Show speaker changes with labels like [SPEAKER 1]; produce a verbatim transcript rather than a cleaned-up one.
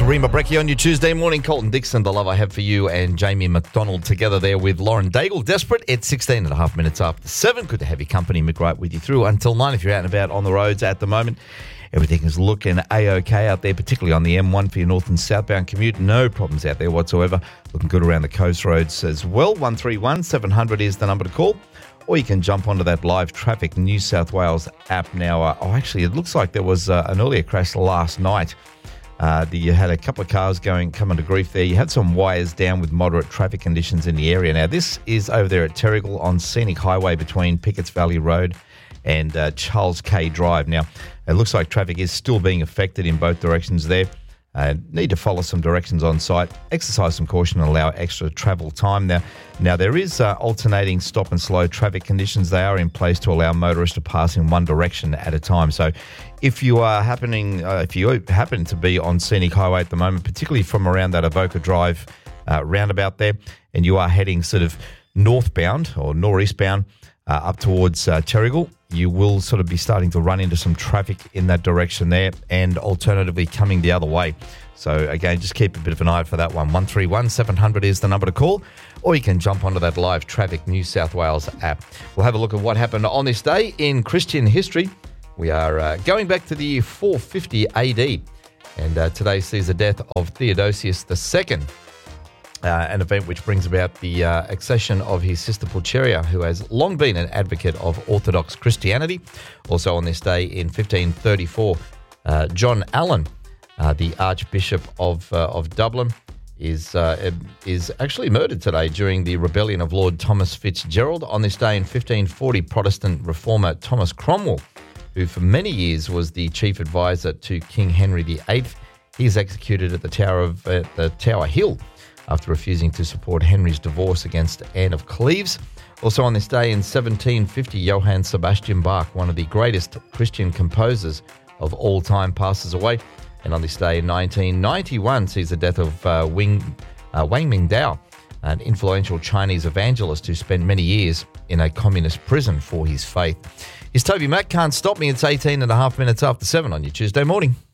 [SPEAKER 1] Rima Brecchi on your Tuesday morning. Colton Dixon, the love I have for you, and Jamie McDonald together there with Lauren Daigle. Desperate. It's sixteen and a half minutes after seven. Good to have your company. Mick Wright with you through until nine if you're out and about on the roads at the moment. Everything is looking A-OK out there, particularly on the M one for your north and southbound commute. No problems out there whatsoever. Looking good around the coast roads as well. one three one seven hundred is the number to call. Or you can jump onto that Live Traffic New South Wales app now. Uh, oh, actually, it looks like there was uh, an earlier crash last night. Uh, the, you had a couple of cars going coming to grief there. You had some wires down with moderate traffic conditions in the area. Now, this is over there at Terrigal on Scenic Highway between Pickett's Valley Road and uh, Charles K Drive. Now, it looks like traffic is still being affected in both directions there. Uh, need to follow some directions on site, exercise some caution and allow extra travel time. Now, now there is uh, alternating stop and slow traffic conditions. They are in place to allow motorists to pass in one direction at a time. So if you are happening, uh, if you happen to be on Scenic Highway at the moment, particularly from around that Avoca Drive uh, roundabout there, and you are heading sort of northbound or northeastbound uh, up towards uh, Terrigal, you will sort of be starting to run into some traffic in that direction there and alternatively coming the other way. So, again, just keep a bit of an eye out for that one. one three one seven hundred is the number to call, or you can jump onto that Live Traffic New South Wales app. We'll have a look at what happened on this day in Christian history. We are uh, going back to the year four fifty A D, and uh, today sees the death of Theodosius the Second. Uh, an event which brings about the uh, accession of his sister Pulcheria, who has long been an advocate of Orthodox Christianity. Also on this day in fifteen thirty-four, uh, John Allen, uh, the Archbishop of uh, of Dublin, is uh, is actually murdered today during the rebellion of Lord Thomas Fitzgerald. On this day in fifteen forty, Protestant reformer Thomas Cromwell, who for many years was the chief advisor to King Henry the Eighth, he is executed at the Tower of uh, the Tower Hill after refusing to support Henry's divorce against Anne of Cleves. Also on this day in seventeen fifty, Johann Sebastian Bach, one of the greatest Christian composers of all time, passes away. And on this day in nineteen ninety-one sees the death of uh, Wing, uh, Wang Mingdao, an influential Chinese evangelist who spent many years in a communist prison for his faith. It's Toby Mack, Can't Stop Me. It's eighteen and a half minutes after seven on your Tuesday morning.